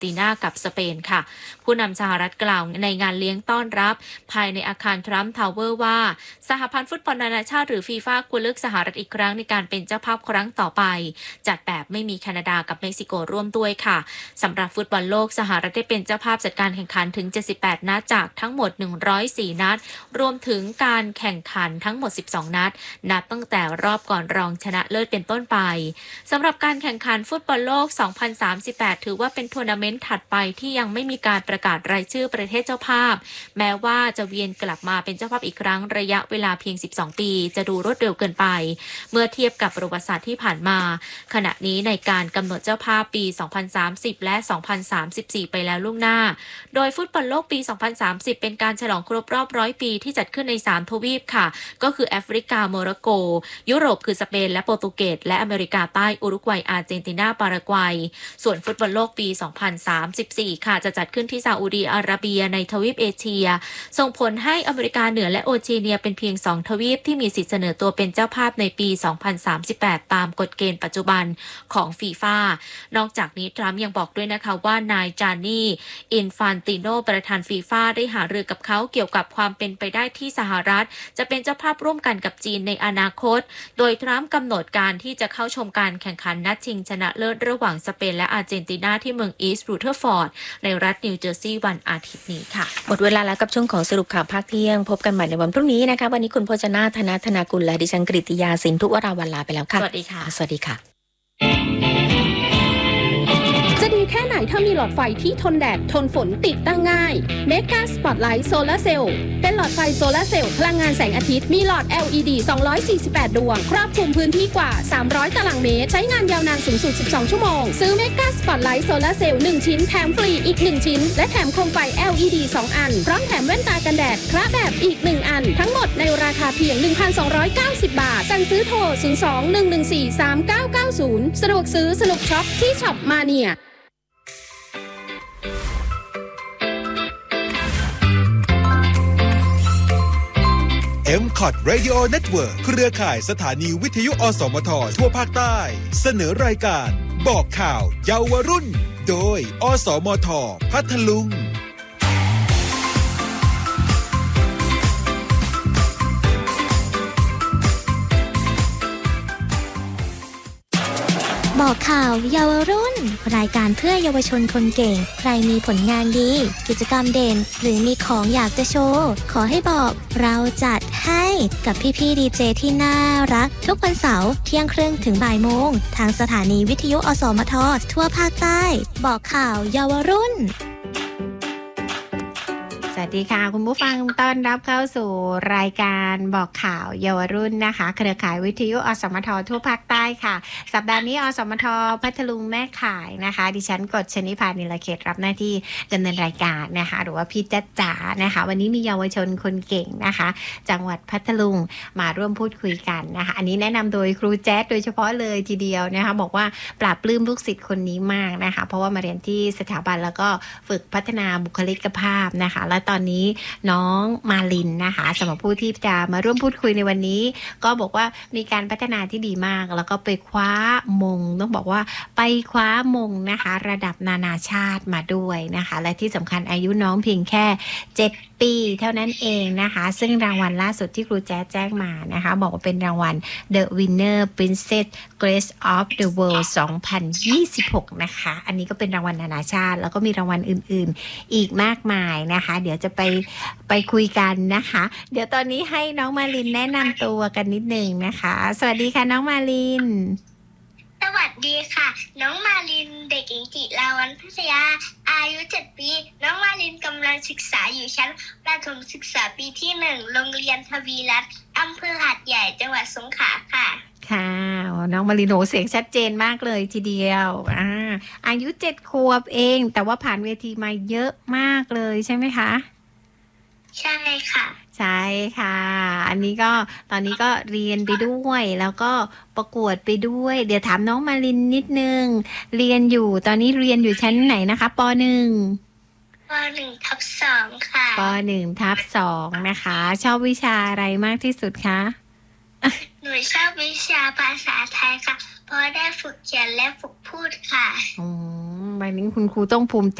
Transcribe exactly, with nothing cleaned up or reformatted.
ตินากับสเปนค่ะผู้นำสหรัฐกล่าวในงานเลี้ยงต้อนรับภายในอาคารทรัมป์ทาวเวอร์ว่าสหพันธ์ฟุตบอลนานาชาติหรือฟีฟ่าควรเลือกสหรัฐอีกครั้งในการเป็นเจ้าภาพครั้งต่อไปจัดแบบไม่มีแคนาดากับเม็กซิโกร่วมด้วยค่ะสำหรับฟุตบอลโลกสหรัฐได้เป็นเจ้าภาพจัดการแข่งขันถึงเจ็ดสิบแปดนัดจากทั้งหมดหนึ่งร้อยสี่นัดรวมถึงการแข่งขันทั้งหมดสิบสองนัดนับตั้งแต่รอบก่อนรองชนะเลิศเป็นต้นไปสำหรับการแข่งขันฟุตบอลโลกสองพันสามสิบแปดถือว่าเป็นทัวร์นาเมนต์ถัดไปที่ยังไม่มีการประกาศรายชื่อประเทศเจ้าภาพแม้ว่าจะเวียนกลับมาเป็นเจ้าภาพอีกครั้งระยะเวลาเพียงสิบสองปีจะดูรวดเร็วเกินไปเมื่อเทียบกับประวัติศาสตร์ที่ผ่านมาขณะนี้ในการกำหนดเจ้าภาพปีสองพันสามสิบและสองพันสามสิบสี่ไปแล้วล่วงหน้าโดยฟุตบอลโลกปีสองพันสามสิบเป็นการฉลองครบรอบร้อยปีที่จัดขึ้นในสามทวีปค่ะก็คือแอฟริกาโมร็อกโกยุโรปคือสเปนและโปรตุเกสและอเมริกาใต้อุรุกวัยอาร์เจนตินาปารากวัยส่วนฟุตบอลโลกปีสองพันสามสิบสี่ค่ะจะจัดขึ้นที่ซาอุดีอาระเบียในทวีปเอเชียส่งผลให้อเมริกาเหนือและโอเชียเนียเป็นเพียงสองทวีปที่มีสิทธิเสนอตัวเป็นเจ้าภาพในปีสองพันสามสิบแปดตามกฎเกณฑ์ปัจจุบันของฟีฟ่านอกจากนี้ทรัมป์ยังบอกด้วยนะคะว่านายจานี่อินฟานติโนประธานฟีฟ่าได้หารือกับเขาเกี่ยวกับความเป็นไปได้ที่สหรัฐจะเป็นเจ้าภาพร่วมกันกับจีนในอนาคตโดยทรัมป์กำหนดการที่จะเข้าชมการแข่งขันนัดชิงชนะเลิศระหว่างสเปนและอาร์เจนตินาที่เมืองอีสต์รูเทอร์ฟอร์ดในรัฐนิวเจอร์ซีย์วันอาทิตย์นี้ค่ะหมดเวลาแล้วกับช่วงของสรุปข่าวภาคเที่ยงพบกันใหม่ในวันพรุ่งนี้นะคะวันนี้คุณพจนาธนาธนากุลและดิฉันกฤติยาสินทุวราวัลลาไปแล้วค่ะสวัสดีค่ะสวัสดีค่ะจะดีแค่ไหนถ้ามีหลอดไฟที่ทนแดดทนฝนติดตั้งง่าย Mega Spotlight Solar Cell เป็นหลอดไฟโซลาร์เซลล์พลังงานแสงอาทิตย์มีหลอด แอล อี ดี สองร้อยสี่สิบแปดดวงครอบคลุมพื้นที่กว่าสามร้อยตารางเมตรใช้งานยาวนานสูงสุดสิบสองชั่วโมงซื้อ Mega Spotlight Solar Cell หนึ่งชิ้นแถมฟรีอีกหนึ่งชิ้นและแถมโคมไฟ แอล อี ดี สองอันพร้อมแถมแว่นตากันแดดคละแบบอีกหนึ่งอันทั้งหมดในราคาเพียง หนึ่งพันสองร้อยเก้าสิบ บาทสั่งซื้อโทรศูนย์ สอง หนึ่ง หนึ่ง สี่ สาม เก้า เก้า ศูนย์สะดวกซื้อสนุกช็อปที่ช็อปมาเนียเอ็ม คอท Radio Network เครือข่ายสถานีวิทยุอสมททั่วภาคใต้เสนอรายการบอกข่าวเยาวรุ่นโดยอสมทพัทลุงบอกข่าวเยาวรุ่นรายการเพื่อเยาวชนคนเก่งใครมีผลงานดีกิจกรรมเด่นหรือมีของอยากจะโชว์ขอให้บอกเราจัดให้กับพี่ๆดีเจที่น่ารักทุกวันเสาร์เที่ยงครึ่งถึงบ่ายโมงทางสถานีวิทยุอสมททั่วภาคใต้บอกข่าวเยาวรุ่นสวัสดีค่ะคุณผู้ฟังต้อนรับเข้าสู่รายการบอกข่าวเยาวรุ่นนะคะเครือข่ายวิทยุอสมททั่วภาคใต้ค่ะสัปดาห์นี้อสมทพัทลุงแม่ข่ายนะคะดิฉันกฤษณิพานิลเขตรับหน้าที่ดำเนินรายการนะคะหรือว่าพี่จ๊ะจ๋านะคะวันนี้มีเยาวชนคนเก่งนะคะจังหวัดพัทลุงมาร่วมพูดคุยกันนะคะอันนี้แนะนำโดยครูแจ๊ดโดยเฉพาะเลยทีเดียวนะคะบอกว่าปราบปลื้มลูกศิษย์คนนี้มากนะคะเพราะว่ามาเรียนที่สถาบันแล้วก็ฝึกพัฒนาบุคลิกภาพนะคะและตอนนี้น้องมาลินนะคะสำหรับผู้ที่จะมาร่วมพูดคุยในวันนี้ก็บอกว่ามีการพัฒนาที่ดีมากแล้วก็ไปคว้ามงต้องบอกว่าไปคว้ามงนะคะระดับนานาชาติมาด้วยนะคะและที่สำคัญอายุน้องเพียงแค่เจ็ดปีเท่านั้นเองนะคะซึ่งรางวัลล่าสุดที่ครูแจ๊ดแจ้งมานะคะบอกว่าเป็นรางวัล The Winner Princess Grace of the World สองพันยี่สิบหกนะคะอันนี้ก็เป็นรางวัลนานาชาติแล้วก็มีรางวัลอื่นๆอีกมากมายนะคะเดี๋ยวจะไปไปคุยกันนะคะเดี๋ยวตอนนี้ให้น้องมาลินแนะนำตัวกันนิดนึงนะคะสวัสดีค่ะน้องมาลินสวัสดีค่ะน้องมาลินเด็กหญิงจิราวัลย์พัทยาอายุเจ็ดปีน้องมาลินกำลังศึกษาอยู่ชั้นประถมศึกษาปีที่หนึ่งโรงเรียนทวีรัตน์อำเภอหาดใหญ่จังหวัดสงขลาค่ะค่ะน้องมาลินโหเสียงชัดเจนมากเลยทีเดียวอ่าอายุเจ็ดขวบเองแต่ว่าผ่านเวทีมาเยอะมากเลยใช่ไหมคะใช่ค่ะใช่ค่ะอันนี้ก็ตอนนี้ก็เรียนไปด้วยแล้วก็ประกวดไปด้วยเดี๋ยวถามน้องมาลินนิดนึงเรียนอยู่ตอนนี้เรียนอยู่ชั้นไหนนะคะป.หนึ่งป.หนึ่ง ทับ สองค่ะป.หนึ่ง ทับ สองนะคะชอบวิชาอะไรมากที่สุดคะหนูชอบวิชาภาษาไทยค่ะเพเพราะได้ฝึกเขียนและฝึกพูดค่ะอ๋อวันนี้คุณครูต้องภูมิใจ